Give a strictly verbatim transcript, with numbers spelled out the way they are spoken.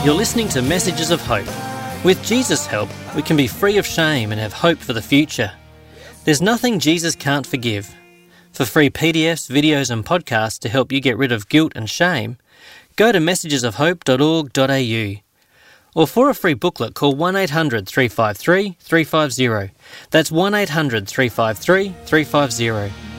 You're listening to Messages of Hope. With Jesus' help, we can be free of shame and have hope for the future. There's nothing Jesus can't forgive. For free P D Fs, videos and podcasts to help you get rid of guilt and shame, go to messages of hope dot org dot a u. Or for a free booklet, call one eight hundred three five three three five zero. That's one eight hundred three five three three five zero.